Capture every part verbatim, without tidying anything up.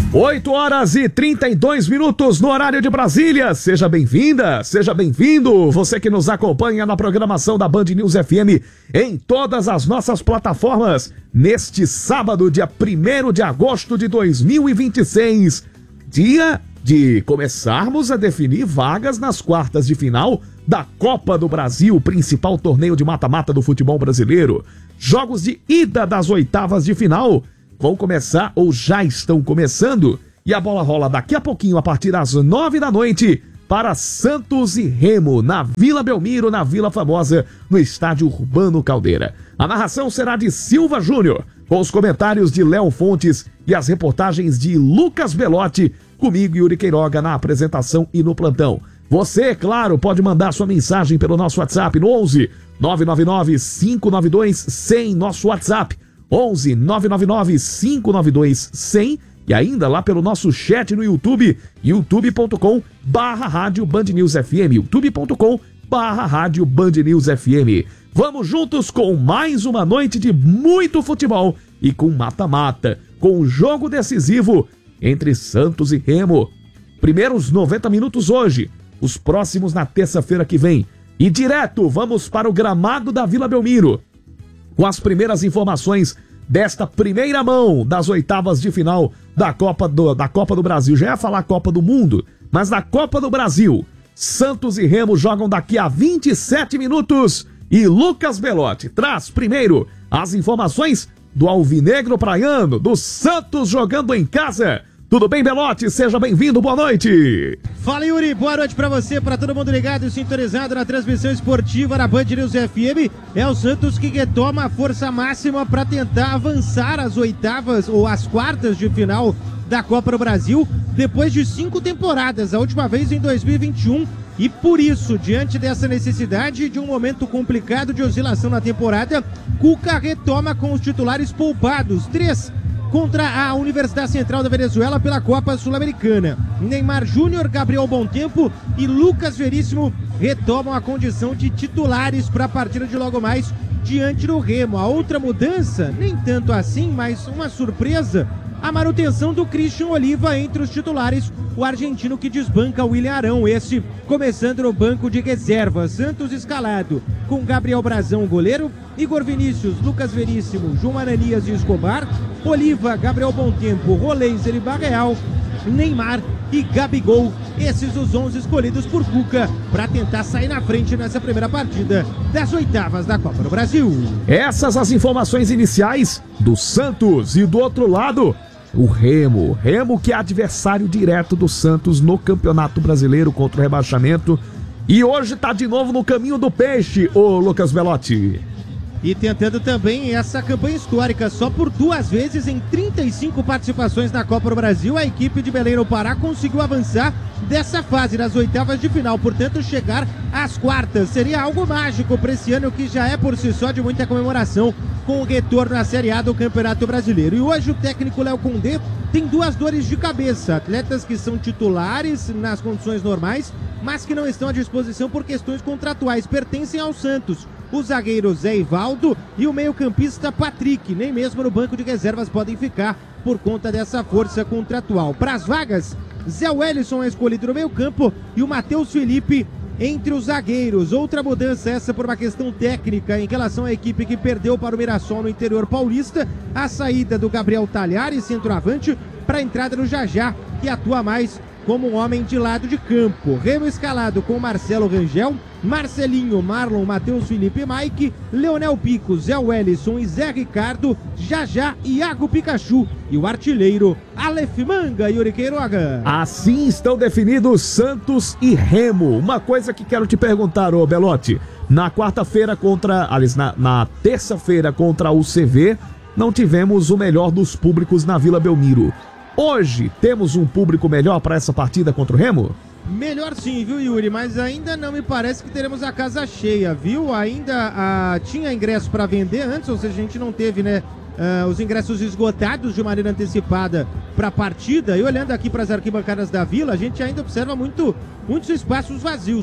oito horas e trinta e dois minutos no horário de Brasília. Seja bem-vinda, seja bem-vindo. Você que nos acompanha na programação da Band News F M em todas as nossas plataformas. Neste sábado, dia primeiro de agosto de dois mil e vinte e seis, dia de começarmos a definir vagas nas quartas de final da Copa do Brasil, principal torneio de mata-mata do futebol brasileiro. Jogos de ida das oitavas de final vão começar ou já estão começando e a bola rola daqui a pouquinho a partir das nove da noite para Santos e Remo na Vila Belmiro, na Vila Famosa, no estádio Urbano Caldeira. A narração será de Silva Júnior, com os comentários de Léo Fontes e as reportagens de Lucas Belotti, comigo e Yuri Queiroga na apresentação e no plantão. Você, claro, pode mandar sua mensagem pelo nosso WhatsApp no onze nove nove nove cinco nove dois cem, nosso WhatsApp onze nove nove nove cinco nove dois cem, e ainda lá pelo nosso chat no YouTube, youtube ponto com barra rádio Band News F M, youtube ponto com barra rádio Band News F M. Vamos juntos com mais uma noite de muito futebol e com mata-mata, com um jogo decisivo entre Santos e Remo. Primeiros noventa minutos hoje, os próximos na terça-feira que vem. E direto vamos para o gramado da Vila Belmiro, com as primeiras informações desta primeira mão das oitavas de final da Copa do, da Copa do Brasil. Já ia falar Copa do Mundo, mas da Copa do Brasil. Santos e Remo jogam daqui a vinte e sete minutos e Lucas Belotti traz primeiro as informações do Alvinegro Praiano, do Santos jogando em casa. Tudo bem, Belotti? Seja bem-vindo, boa noite. Fala, Yuri, boa noite pra você, pra todo mundo ligado e sintonizado na transmissão esportiva da Band News F M. É o Santos que retoma a força máxima pra tentar avançar as oitavas ou as quartas de final da Copa do Brasil depois de cinco temporadas, a última vez em dois mil e vinte e um. E por isso, diante dessa necessidade de um momento complicado de oscilação na temporada, Cuca retoma com os titulares poupados, três contra a Universidade Central da Venezuela pela Copa Sul-Americana. Neymar Júnior, Gabriel Bontempo e Lucas Veríssimo retomam a condição de titulares para a partida de logo mais diante do Remo. A outra mudança, nem tanto assim, mas uma surpresa, a manutenção do Christian Oliva entre os titulares, o argentino que desbanca o William Arão, esse começando no banco de reserva. Santos escalado com Gabriel Brazão, goleiro, Igor Vinícius, Lucas Veríssimo, João Ananias e Escobar, Oliva, Gabriel Bontempo, Roleiser e Barreal, Neymar e Gabigol. Esses os onze escolhidos por Cuca para tentar sair na frente nessa primeira partida das oitavas da Copa do Brasil. Essas as informações iniciais do Santos e do outro lado, o Remo. Remo que é adversário direto do Santos no Campeonato Brasileiro contra o rebaixamento. E hoje tá de novo no caminho do peixe, ô Lucas Belotti. E tentando também essa campanha histórica, só por duas vezes em trinta e cinco participações na Copa do Brasil, a equipe de Belém no Pará conseguiu avançar dessa fase das oitavas de final, portanto chegar às quartas. Seria algo mágico para esse ano que já é por si só de muita comemoração com o retorno à Série A do Campeonato Brasileiro. E hoje o técnico Léo Condé tem duas dores de cabeça, atletas que são titulares nas condições normais, mas que não estão à disposição por questões contratuais, pertencem ao Santos. O zagueiro Zé Ivaldo e o meio-campista Patrick, nem mesmo no banco de reservas podem ficar por conta dessa força contratual. Para as vagas, Zé Wellison é escolhido no meio-campo e o Matheus Felipe entre os zagueiros. Outra mudança essa por uma questão técnica em relação à equipe que perdeu para o Mirassol no interior paulista, a saída do Gabriel Talhares, centroavante, para a entrada do Jajá, que atua mais como um homem de lado de campo. Remo escalado com Marcelo Rangel, Marcelinho, Marlon, Matheus Felipe, Mike, Leonel Pico, Zé Wellison e Zé Ricardo, Jajá, Iago Pikachu e o artilheiro Aleph Manga, Yuri Queiroga. Assim estão definidos Santos e Remo. Uma coisa que quero te perguntar, ô Belotti, na quarta-feira contra, aliás, na, na terça-feira contra o C V, não tivemos o melhor dos públicos na Vila Belmiro. Hoje temos um público melhor para essa partida contra o Remo? Melhor sim, viu, Yuri? Mas ainda não me parece que teremos a casa cheia, viu? Ainda ah, tinha ingresso para vender antes, ou seja, a gente não teve, né, ah, os ingressos esgotados de maneira antecipada para a partida. E olhando aqui para as arquibancadas da Vila, a gente ainda observa muito, muitos espaços vazios.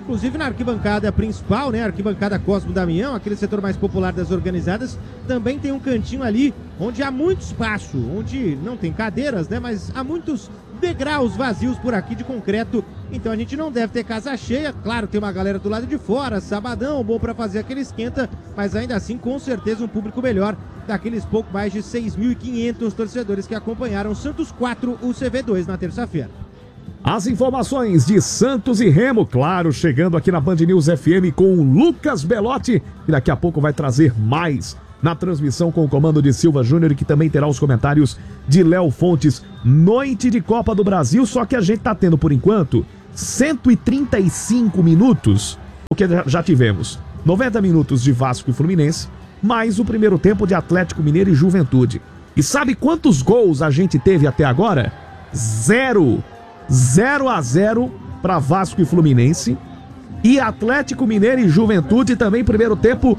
Inclusive na arquibancada principal, né, arquibancada Cosmo Damião, aquele setor mais popular das organizadas, também tem um cantinho ali onde há muito espaço, onde não tem cadeiras, né, mas há muitos degraus vazios por aqui de concreto. Então a gente não deve ter casa cheia. Claro, tem uma galera do lado de fora, sabadão, bom para fazer aquele esquenta, mas ainda assim com certeza um público melhor daqueles pouco mais de seis mil e quinhentos torcedores que acompanharam Santos quatro, U C V dois na terça-feira. As informações de Santos e Remo, claro, chegando aqui na Band News F M com o Lucas Belotti, que daqui a pouco vai trazer mais na transmissão com o comando de Silva Júnior, e que também terá os comentários de Léo Fontes. Noite de Copa do Brasil, só que a gente tá tendo, por enquanto, cento e trinta e cinco minutos, porque já tivemos noventa minutos de Vasco e Fluminense, mais o primeiro tempo de Atlético Mineiro e Juventude. E sabe quantos gols a gente teve até agora? Zero! zero a zero para Vasco e Fluminense. E Atlético Mineiro e Juventude também, primeiro tempo,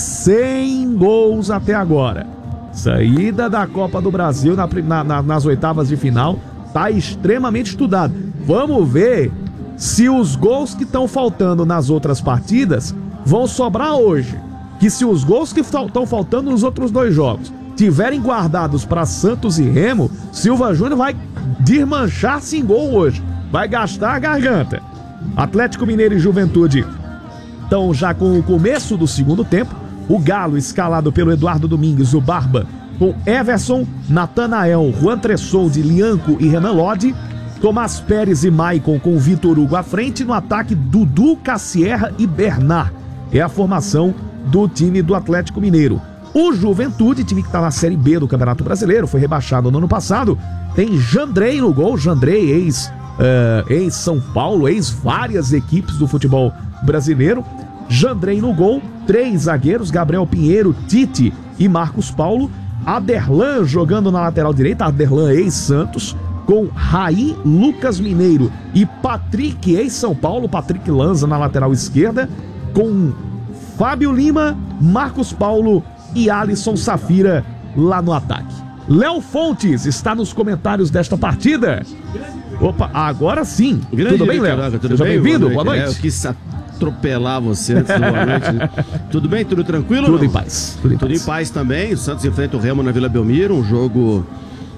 cem gols até agora. Saída da Copa do Brasil na, na, na, nas oitavas de final tá extremamente estudado. Vamos ver se os gols que estão faltando nas outras partidas vão sobrar hoje. Que se os gols que estão faltando nos outros dois jogos tiverem guardados para Santos e Remo, Silva Júnior vai desmanchar-se em gol hoje. Vai gastar a garganta. Atlético Mineiro e Juventude estão já com o começo do segundo tempo. O Galo, escalado pelo Eduardo Domingues, o Barba, com Everson, Natanael, Juan Tressoldi, Lianco e Renan Lodi. Tomás Pérez e Maicon com Vitor Hugo à frente. No ataque, Dudu, Cassierra e Bernard. É a formação do time do Atlético Mineiro. O Juventude, time que está na Série B do Campeonato Brasileiro, foi rebaixado no ano passado, tem Jandrei no gol. Jandrei, ex, uh, ex-São Paulo, ex várias equipes do futebol brasileiro. Jandrei no gol, três zagueiros, Gabriel Pinheiro, Tite e Marcos Paulo. Aderlan jogando na lateral direita, Aderlan ex-Santos, com Raí, Lucas Mineiro e Patrick, ex-São Paulo, Patrick Lanza na lateral esquerda, com Fábio Lima, Marcos Paulo e Alisson Safira lá no ataque. Léo Fontes está nos comentários desta partida. Opa, agora sim. Grande tudo bem, Léo? Tudo Seja bem? bem-vindo, boa noite. Boa noite. É, eu quis atropelar você antes do boa noite. Né? Tudo bem? Tudo tranquilo? Tudo não? em paz. Tudo, em, tudo paz. em paz também. O Santos enfrenta o Remo na Vila Belmiro, um jogo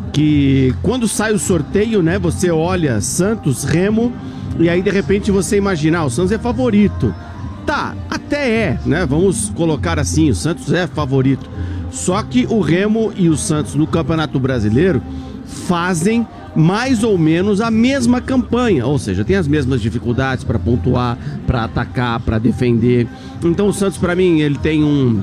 que quando sai o sorteio, né, você olha Santos, Remo, e aí de repente você imagina, ah, o Santos é favorito. Tá, até é, né? Vamos colocar assim, o Santos é favorito. Só que o Remo e o Santos no Campeonato Brasileiro fazem mais ou menos a mesma campanha, ou seja, tem as mesmas dificuldades para pontuar, para atacar, para defender. Então o Santos, para mim, ele tem um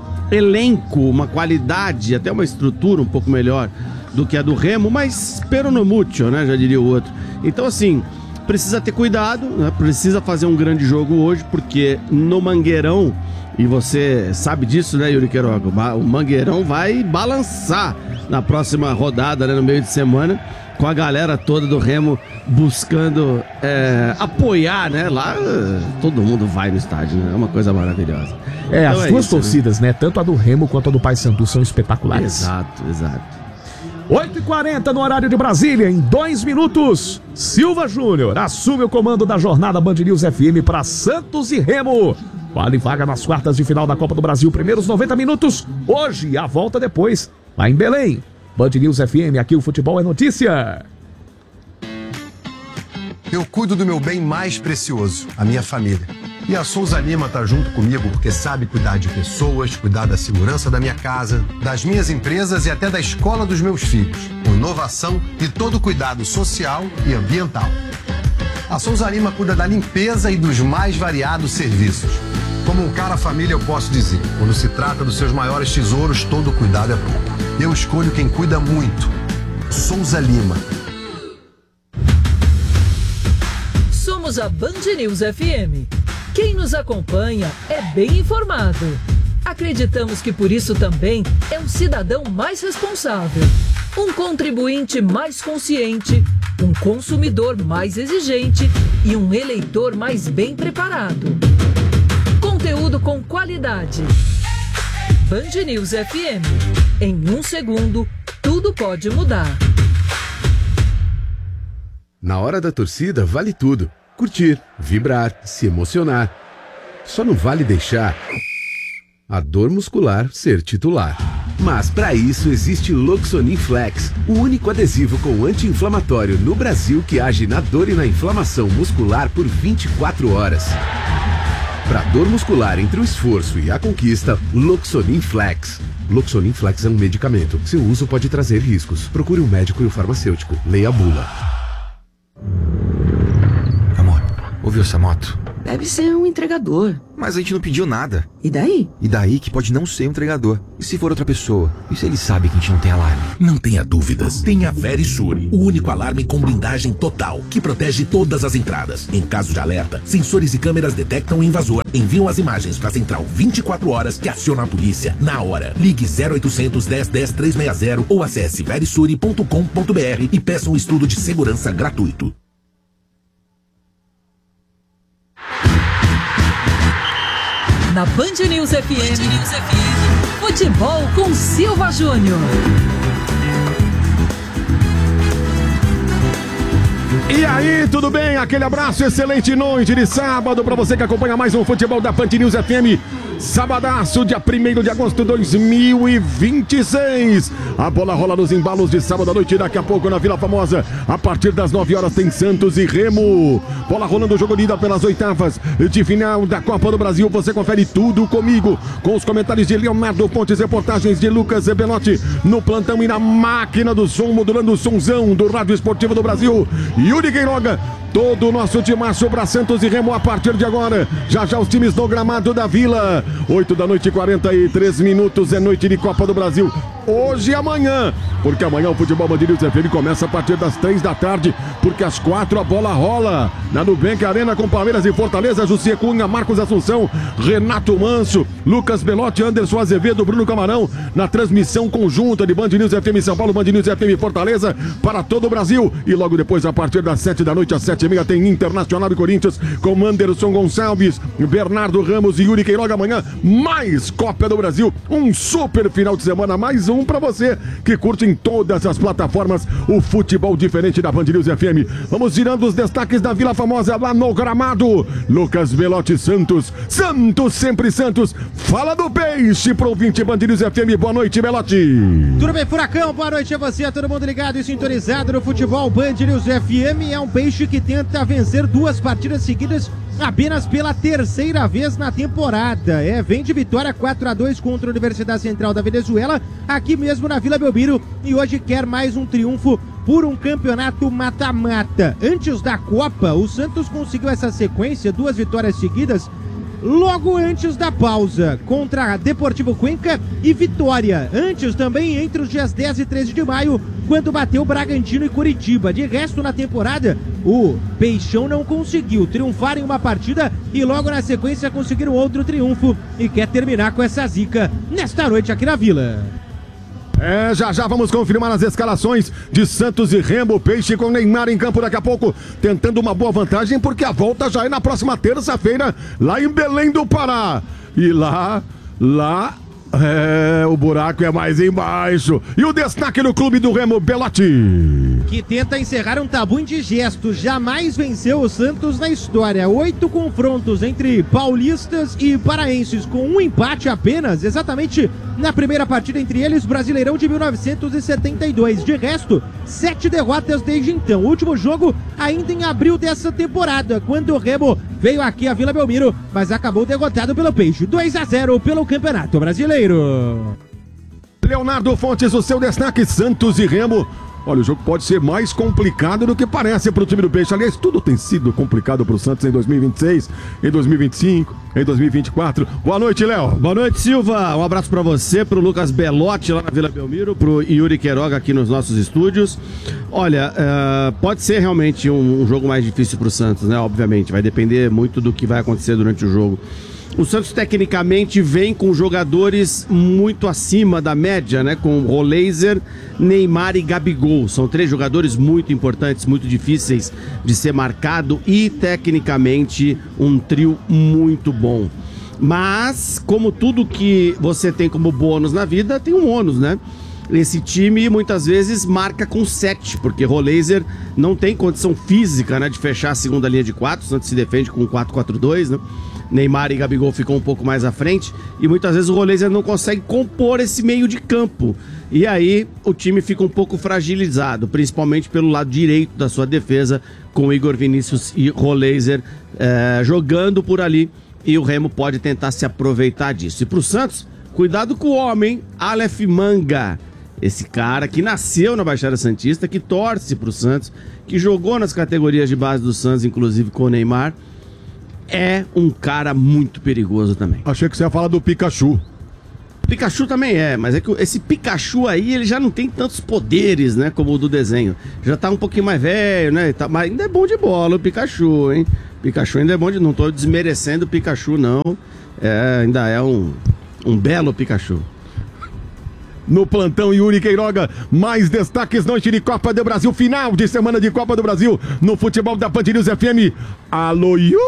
elenco, uma qualidade, até uma estrutura um pouco melhor do que a do Remo, mas pero no mucho, né? Já diria o outro. Então assim, precisa ter cuidado, né? Precisa fazer um grande jogo hoje, porque no Mangueirão, e você sabe disso, né, Yuri Queiroga, o Mangueirão vai balançar na próxima rodada, né, no meio de semana, com a galera toda do Remo buscando é, apoiar, né, lá todo mundo vai no estádio, né, é uma coisa maravilhosa. É, então as é duas isso, torcidas, né? né, tanto a do Remo quanto a do Paysandu são espetaculares. Exato, exato. oito e quarenta no horário de Brasília, em dois minutos, Silva Júnior assume o comando da jornada Band News F M para Santos e Remo. Vale vaga nas quartas de final da Copa do Brasil, primeiros noventa minutos, hoje, a volta depois, lá em Belém. Band News F M, aqui o futebol é notícia. Eu cuido do meu bem mais precioso, a minha família. E a Souza Lima tá junto comigo porque sabe cuidar de pessoas, cuidar da segurança da minha casa, das minhas empresas e até da escola dos meus filhos, com inovação e todo o cuidado social e ambiental. A Souza Lima cuida da limpeza e dos mais variados serviços. Como um cara família, eu posso dizer, quando se trata dos seus maiores tesouros, todo cuidado é pouco. Eu escolho quem cuida muito. Souza Lima. Somos a Band News F M. Quem nos acompanha é bem informado. Acreditamos que por isso também é um cidadão mais responsável, um contribuinte mais consciente, um consumidor mais exigente e um eleitor mais bem preparado. Conteúdo com qualidade. Band News F M. Em um segundo, tudo pode mudar. Na hora da torcida, vale tudo. curtir, vibrar, se emocionar. Só não vale deixar a dor muscular ser titular. Mas para isso existe Loxonin Flex, o único adesivo com anti-inflamatório no Brasil que age na dor e na inflamação muscular por vinte e quatro horas. Para dor muscular entre o esforço e a conquista, Loxonin Flex. Loxonin Flex é um medicamento. Seu uso pode trazer riscos. Procure um médico e um farmacêutico. Leia a bula. Amor, ouviu essa moto? Deve ser um entregador. Mas a gente não pediu nada. E daí? E daí que pode não ser um entregador. E se for outra pessoa? E se ele sabe que a gente não tem alarme? Não tenha dúvidas. Tem a Verisure, o único alarme com blindagem total, que protege todas as entradas. Em caso de alerta, sensores e câmeras detectam o invasor, enviam as imagens para a central vinte e quatro horas que aciona a polícia na hora. Ligue zero oitocentos, dez, dez, trezentos e sessenta ou acesse verisure ponto com ponto br e peça um estudo de segurança gratuito. Na Band News F M, Band News F M, futebol com Silva Júnior. E aí, tudo bem? Aquele abraço, excelente noite de sábado para você que acompanha mais um futebol da Band News F M. Sabadaço, dia primeiro de agosto de dois mil e vinte e seis. A bola rola nos embalos de sábado à noite. Daqui a pouco na Vila Formosa, a partir das nove horas, tem Santos e Remo. Bola rolando, o jogo lida pelas oitavas de final da Copa do Brasil. Você confere tudo comigo, com os comentários de Leonardo Pontes, reportagens de Lucas Belotti no plantão e na máquina do som, modulando o sonzão do Rádio Esportivo do Brasil. Yuri Queiroga, todo o nosso timaço para Santos e Remo a partir de agora. Já já os times do gramado da Vila. oito da noite e quarenta e três minutos, é noite de Copa do Brasil. Hoje e amanhã, porque amanhã o Futebol Band News F M começa a partir das três da tarde, porque às quatro a bola rola na Nubank Arena com Palmeiras e Fortaleza. José Cunha, Marcos Assunção, Renato Manso, Lucas Belotti, Anderson Azevedo, Bruno Camarão, na transmissão conjunta de Band News F M São Paulo, Band News F M Fortaleza para todo o Brasil. E logo depois, a partir das sete da noite às sete e meia, tem Internacional e Corinthians com Anderson Gonçalves, Bernardo Ramos e Yuri Queiroga. Amanhã mais Copa do Brasil, um super final de semana, mais um para você que curte em todas as plataformas o futebol diferente da Band News F M. Vamos girando os destaques da Vila Formosa lá no gramado. Lucas Belotti, Santos, Santos sempre Santos. Fala do peixe pro ouvinte Band News F M. Boa noite, Belotti. Tudo bem, Furacão? Boa noite a você, a todo mundo ligado e sintonizado no futebol Band News F M. É um peixe que tenta vencer duas partidas seguidas apenas pela terceira vez na temporada. É, vem de vitória quatro a dois contra a Universidade Central da Venezuela, aqui mesmo na Vila Belmiro, e hoje quer mais um triunfo por um campeonato mata-mata. Antes da Copa, o Santos conseguiu essa sequência, duas vitórias seguidas, logo antes da pausa, contra Deportivo Cuenca e Vitória. Antes também, entre os dias dez e treze de maio, quando bateu Bragantino e Curitiba. De resto, na temporada, o Peixão não conseguiu triunfar em uma partida e logo na sequência conseguir um outro triunfo e quer terminar com essa zica nesta noite aqui na Vila. É, já já vamos confirmar as escalações de Santos e Remo. Peixe com Neymar em campo daqui a pouco, tentando uma boa vantagem, porque a volta já é na próxima terça-feira, lá em Belém do Pará. E lá, lá... É, o buraco é mais embaixo. E o destaque no clube do Remo, Belotti, que tenta encerrar um tabu indigesto. Jamais venceu o Santos na história. Oito confrontos entre paulistas e paraenses, com um empate apenas, exatamente na primeira partida entre eles, Brasileirão de mil novecentos e setenta e dois. De resto, sete derrotas desde então. O último jogo ainda em abril dessa temporada, quando o Remo veio aqui a Vila Belmiro, mas acabou derrotado pelo Peixe. dois a zero pelo Campeonato Brasileiro. Leonardo Fontes, o seu destaque, Santos e Remo. Olha, o jogo pode ser mais complicado do que parece para o time do Peixe. Aliás, tudo tem sido complicado para o Santos em dois mil e vinte e seis, em dois mil e vinte e cinco, em dois mil e vinte e quatro. Boa noite, Léo. Boa noite, Silva. Um abraço para você, para o Lucas Belotti lá na Vila Belmiro, para o Yuri Queiroga aqui nos nossos estúdios. Olha, uh, pode ser realmente um, um jogo mais difícil para o Santos, né? Obviamente, vai depender muito do que vai acontecer durante o jogo. O Santos tecnicamente vem com jogadores muito acima da média, né? Com Roleiser, Neymar e Gabigol. São três jogadores muito importantes, muito difíceis de ser marcado e tecnicamente um trio muito bom. Mas, como tudo que você tem como bônus na vida, tem um ônus, né? esse time muitas vezes marca com sete, porque Roleiser não tem condição física, né, de fechar a segunda linha de quatro. O Santos se defende com quatro quatro dois, né? Neymar e Gabigol ficam um pouco mais à frente e muitas vezes o Roleiser não consegue compor esse meio de campo. E aí o time fica um pouco fragilizado, principalmente pelo lado direito da sua defesa, com Igor Vinícius e Roleiser é, jogando por ali, e o Remo pode tentar se aproveitar disso. E pro Santos, cuidado com o homem, Aleph Manga. Esse cara que nasceu na Baixada Santista, que torce pro Santos, que jogou nas categorias de base do Santos, inclusive com o Neymar. É um cara muito perigoso também. Achei que você ia falar do Pikachu. Pikachu também é, mas é que esse Pikachu aí, ele já não tem tantos poderes, né, como o do desenho. Já tá um pouquinho mais velho, né, tá, mas ainda é bom de bola o Pikachu, hein. Pikachu ainda é bom de... Não tô desmerecendo o Pikachu, não. É, ainda é um, um belo Pikachu. No plantão, Yuri Queiroga, mais destaques, noite de Copa do Brasil, final de semana de Copa do Brasil, no futebol da Band News F M. Alô, Yuri!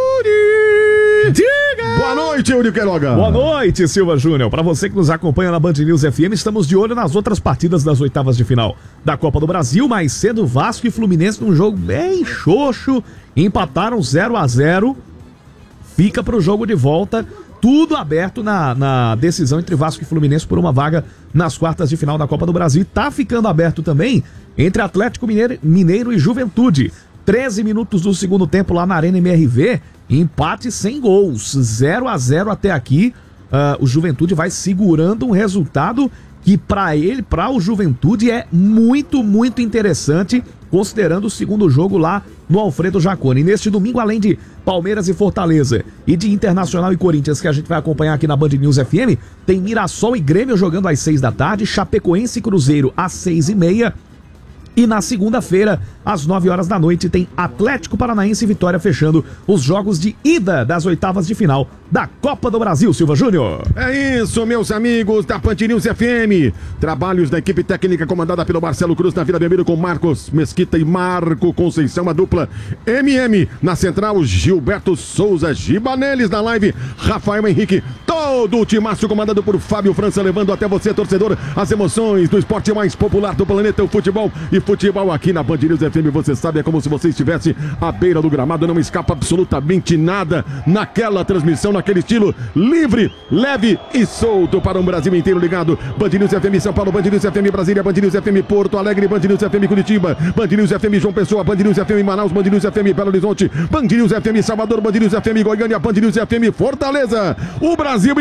Diga! Boa noite, Yuri Queiroga! Boa noite, Silva Júnior. Para você que nos acompanha na Band News F M, estamos de olho nas outras partidas das oitavas de final da Copa do Brasil. Mais cedo, Vasco e Fluminense num jogo bem xoxo, empataram zero a zero, fica pro jogo de volta. Tudo aberto na, na decisão entre Vasco e Fluminense por uma vaga nas quartas de final da Copa do Brasil. E tá ficando aberto também entre Atlético Mineiro, Mineiro e Juventude. treze minutos do segundo tempo lá na Arena M R V, empate sem gols, zero a zero até aqui. Uh, o Juventude vai segurando um resultado que para ele, para o Juventude, é muito, muito interessante, considerando o segundo jogo lá no Alfredo Jaconi. Neste domingo, além de Palmeiras e Fortaleza e de Internacional e Corinthians, que a gente vai acompanhar aqui na Band News F M, tem Mirassol e Grêmio jogando às seis da tarde, Chapecoense e Cruzeiro às seis e meia. E na segunda-feira, às nove horas da noite, tem Atlético Paranaense e Vitória fechando os jogos de ida das oitavas de final da Copa do Brasil, Silva Júnior. É isso, meus amigos da Band News F M. Trabalhos da equipe técnica comandada pelo Marcelo Cruz na Vila Belmiro com Marcos Mesquita e Marco Conceição, a dupla M M. Na central, Gilberto Souza, Gibaneles na live, Rafael Henrique, todo o timaço comandado por Fábio França, levando até você, torcedor, as emoções do esporte mais popular do planeta, o futebol. E futebol aqui na Band News F M, você sabe, é como se você estivesse à beira do gramado, não escapa absolutamente nada naquela transmissão, naquele estilo livre, leve e solto para um Brasil inteiro ligado. Band News F M São Paulo, Band News F M Brasília, Band News F M Porto Alegre, Band News F M Curitiba, Band News F M João Pessoa, Band News F M Manaus, Band News F M Belo Horizonte, Band News F M Salvador, Band News F M Goiânia, Band News F M Fortaleza. O Brasil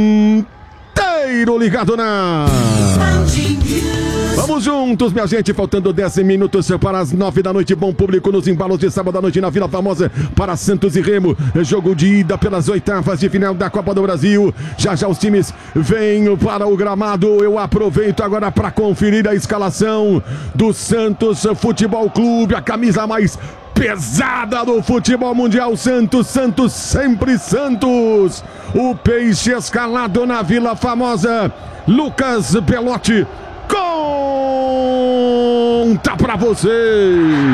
inteiro ligado na... Vamos juntos, minha gente, faltando dez minutos para as nove da noite, bom público nos embalos de sábado à noite na Vila Famosa para Santos e Remo, jogo de ida pelas oitavas de final da Copa do Brasil. Já já os times vêm para o gramado. Eu aproveito agora para conferir a escalação do Santos Futebol Clube, a camisa mais pesada do futebol mundial. Santos, Santos, sempre Santos. O peixe escalado na Vila Famosa, Lucas Belotti, conta pra você.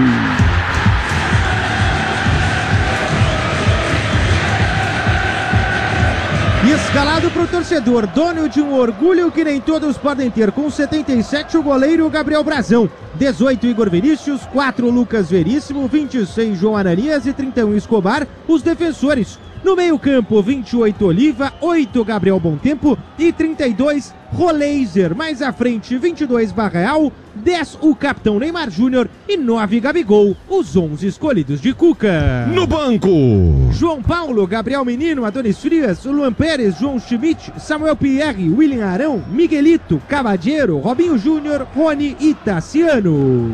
Escalado pro torcedor, dono de um orgulho que nem todos podem ter. Com setenta e sete, o goleiro Gabriel Brazão. dezoito, Igor Vinícius. quatro, Lucas Veríssimo. vinte e seis, João Ananias. E trinta e um, Escobar, os defensores. No meio campo, vinte e oito, Oliva. oito, Gabriel Bontempo. E trinta e dois, Roleiser. Mais à frente, vinte e dois, Barreal. dez, o capitão Neymar Júnior. E nove, Gabigol. Os onze escolhidos de Cuca. No banco, João Paulo, Gabriel Menino, Adonis Frias, Luan Pérez, João Schmidt, Samuel Pierre, William Arão, Miguelito, Cavadeiro, Robinho Júnior, Rony e Tassiano.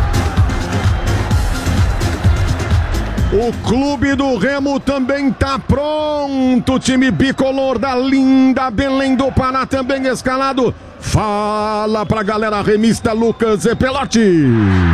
o clube do Remo também tá pronto. O time bicolor da linda Belém do Pará também escalado. Fala pra galera remista, Lucas Pelotti.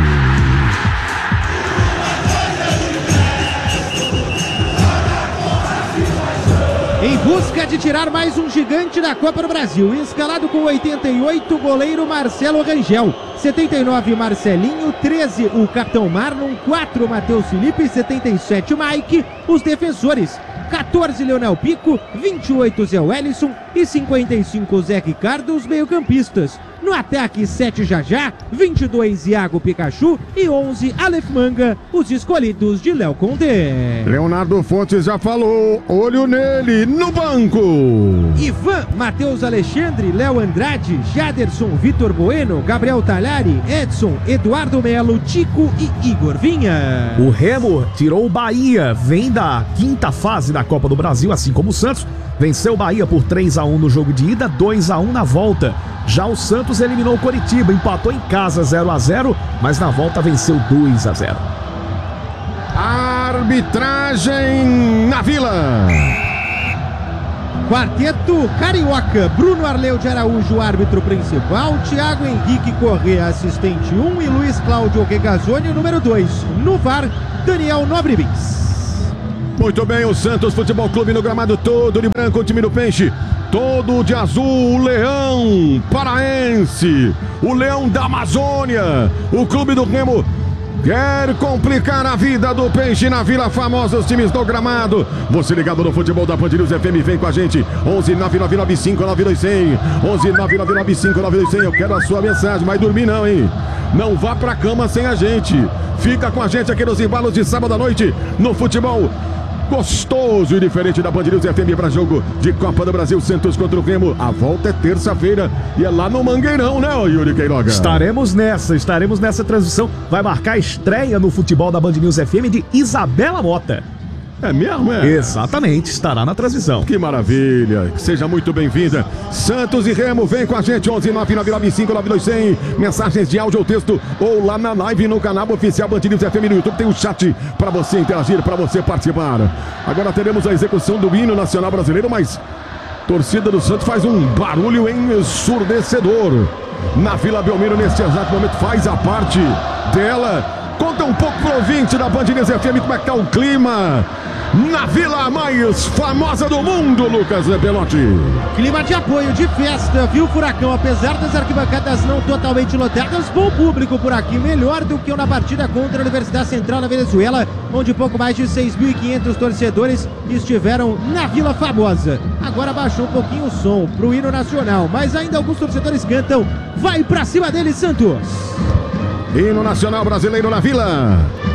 Em busca de tirar mais um gigante da Copa do Brasil, escalado com oitenta e oito, goleiro Marcelo Rangel, setenta e nove, Marcelinho, treze, o capitão Marlon, quatro, Matheus Felipe, setenta e sete, Mike, os defensores, quatorze, Leonel Pico, vinte e oito, Zé Wellison e cinquenta e cinco, Zé Ricardo, os meio-campistas. No ataque, sete Jajá, vinte e dois Iago Pikachu e onze Aleph Manga, os escolhidos de Léo Condé. Leonardo Fontes já falou, olho nele, no banco. Ivan, Matheus Alexandre, Léo Andrade, Jaderson, Vitor Bueno, Gabriel Talhari, Edson, Eduardo Melo, Tico e Igor Vinha. O Remo tirou o Bahia, vem da quinta fase da Copa do Brasil, assim como o Santos. Venceu o Bahia por três a um no jogo de ida, dois a um na volta. Já o Santos eliminou o Coritiba, empatou em casa zero a zero, mas na volta venceu dois a zero. Arbitragem na Vila. Quarteto Carioca, Bruno Arleu de Araújo, árbitro principal, Thiago Henrique Corrêa, assistente um e Luiz Cláudio Regazzoni, número dois. No V A R, Daniel Nobrebis. Muito bem, o Santos Futebol Clube no gramado todo de branco, o time do Peixe, todo de azul, o Leão Paraense, o Leão da Amazônia, o Clube do Remo quer complicar a vida do Peixe na Vila Famosa, os times do gramado. Você ligado no futebol da Band News F M, vem com a gente, onze nove nove nove cinco nove dois zero zero, onze nove nove nove cinco nove dois zero zero, eu quero a sua mensagem, mas dormir não, hein? Não vá pra cama sem a gente, fica com a gente aqui nos embalos de sábado à noite, no futebol gostoso e diferente da Band News F M para jogo de Copa do Brasil, Santos contra o Remo. A volta é terça-feira e é lá no Mangueirão, né, Yuri Queiroga? Estaremos nessa, estaremos nessa transmissão. Vai marcar a estreia no futebol da Band News F M de Isabela Mota. É mesmo, é? Exatamente, estará na transmissão. Que maravilha, seja muito bem-vinda. Santos e Remo, vem com a gente, onze nove nove nove cinco nove dois zero zero, mensagens de áudio ou texto, ou lá na live no canal oficial Band News F M no YouTube, tem o chat para você interagir, para você participar. Agora teremos a execução do hino nacional brasileiro, mas a torcida do Santos faz um barulho ensurdecedor na Vila Belmiro neste exato momento, faz a parte dela. Conta um pouco pro ouvinte da Band News F M como é que tá o clima na vila mais famosa do mundo, Lucas Belotti. Clima de apoio, de festa, viu, Furacão? Apesar das arquibancadas não totalmente lotadas, bom público por aqui, melhor do que na partida contra a Universidade Central na Venezuela, onde pouco mais de seis mil e quinhentos torcedores estiveram na Vila Famosa. Agora baixou um pouquinho o som pro hino nacional, mas ainda alguns torcedores cantam. Vai pra cima dele, Santos! Hino nacional brasileiro na Vila.